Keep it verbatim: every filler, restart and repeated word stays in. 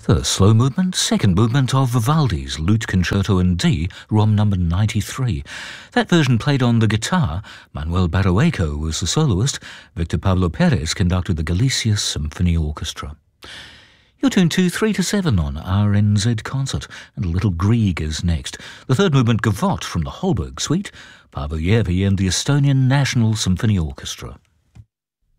The slow movement, second movement of Vivaldi's Lute Concerto in D, ROM number ninety-three. That version played on the guitar. Manuel Barrueco was the soloist. Victor Pablo Perez conducted the Galicia Symphony Orchestra. You're tuned to three to seven on R N Z Concert, and a little Grieg is next. The third movement, Gavotte, from the Holberg Suite, Paavo Järvi and the Estonian National Symphony Orchestra.